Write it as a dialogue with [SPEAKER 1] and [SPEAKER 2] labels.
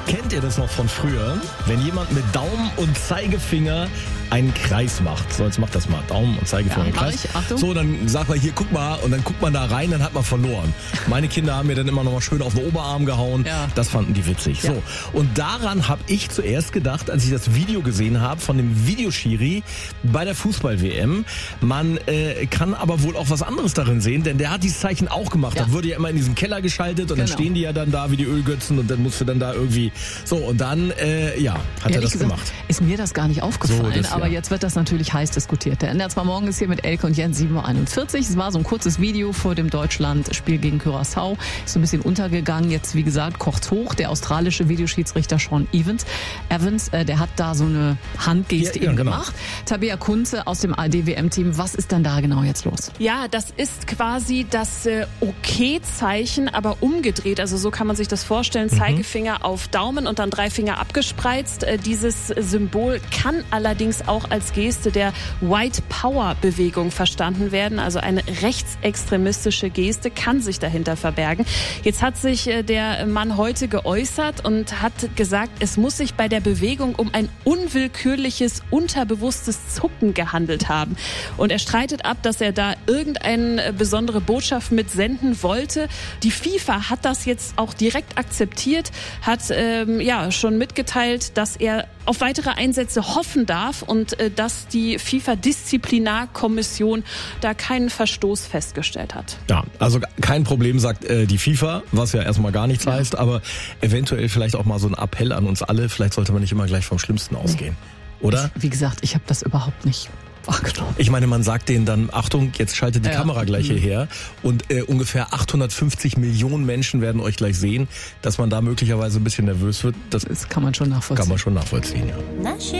[SPEAKER 1] Kennt ihr das noch von früher? Wenn jemand mit Daumen und Zeigefinger einen Kreis macht. So, jetzt macht das mal. Daumen und Zeigefinger einen Kreis. So, dann sagt man hier, guck mal, und dann guckt man da rein, dann hat man verloren. Meine Kinder haben mir dann immer noch mal schön auf den Oberarm gehauen. Ja. Das fanden die witzig. Ja. So, und daran habe ich zuerst gedacht, als ich das Video gesehen habe von dem Videoschiri bei der Fußball-WM. Man kann aber wohl auch was anderes darin sehen, denn der hat dieses Zeichen auch gemacht. Ja. Da wurde ja immer in diesem Keller geschaltet und dann stehen die ja dann da wie die Ölgötzen und dann musst du dann da irgendwie so und dann, hat er das gemacht.
[SPEAKER 2] Ist mir das gar nicht aufgefallen, so, aber jetzt wird das natürlich heiß diskutiert. Der NDR 2 Morgen ist hier mit Elke und Jens, 7.41 Uhr. Es war so ein kurzes Video vor dem Deutschland-Spiel gegen Curaçao. Ist so ein bisschen untergegangen. Jetzt, wie gesagt, kocht's hoch. Der australische Videoschiedsrichter Sean Evans, der hat da so eine Handgeste gemacht. Tabea Kunze aus dem ARD-WM-Team. Was ist denn da genau jetzt los?
[SPEAKER 3] Ja, das ist quasi das Okay-Zeichen, aber umgedreht. Also so kann man sich das vorstellen. Zeigefinger auf Daumen und dann 3 Finger abgespreizt. Dieses Symbol kann allerdings auch als Geste der White Power-Bewegung verstanden werden. Also eine rechtsextremistische Geste kann sich dahinter verbergen. Jetzt hat sich der Mann heute geäußert und hat gesagt, es muss sich bei der Bewegung um ein unwillkürliches, unterbewusstes Zucken gehandelt haben. Und er streitet ab, dass er da irgendeine besondere Botschaft mitsenden wollte. Die FIFA hat das jetzt auch direkt akzeptiert, hat schon mitgeteilt, dass er auf weitere Einsätze hoffen darf und dass die FIFA-Disziplinarkommission da keinen Verstoß festgestellt hat.
[SPEAKER 1] Ja, also kein Problem, sagt die FIFA, was ja erstmal gar nichts heißt, aber eventuell vielleicht auch mal so ein Appell an uns alle, vielleicht sollte man nicht immer gleich vom Schlimmsten ausgehen, oder?
[SPEAKER 2] Wie gesagt, ich habe das überhaupt nicht wahrgenommen.
[SPEAKER 1] Ich meine, man sagt denen dann, Achtung, jetzt schaltet die Kamera gleich hierher und ungefähr 850 Millionen Menschen werden euch gleich sehen, dass man da möglicherweise ein bisschen nervös wird. Das
[SPEAKER 2] kann man schon nachvollziehen.
[SPEAKER 1] Ja.